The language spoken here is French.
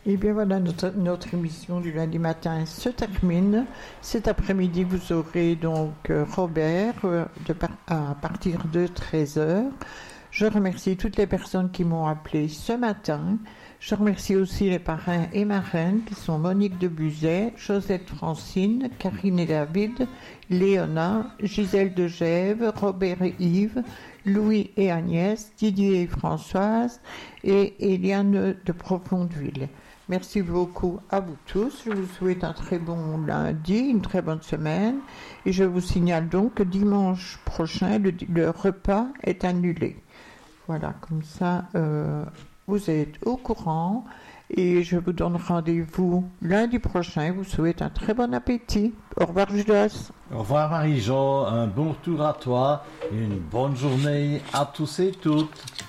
Et bien voilà, notre émission du lundi matin se termine. Cet après-midi, vous aurez donc Robert à partir de 13h. Je remercie toutes les personnes qui m'ont appelé ce matin. Je remercie aussi les parrains et marraines qui sont Monique de Buzet, Josette Francine, Karine et David, Léona, Gisèle de Gève, Robert et Yves, Louis et Agnès, Didier et Françoise et Eliane de Profondeville. Merci beaucoup à vous tous. Je vous souhaite un très bon lundi, une très bonne semaine. Et je vous signale donc que dimanche prochain, le repas est annulé. Voilà, comme ça, vous êtes au courant. Et je vous donne rendez-vous lundi prochain. Je vous souhaite un très bon appétit. Au revoir, Judas. Au revoir, Marie-Jo. Un bon retour à toi. Et une bonne journée à tous et toutes.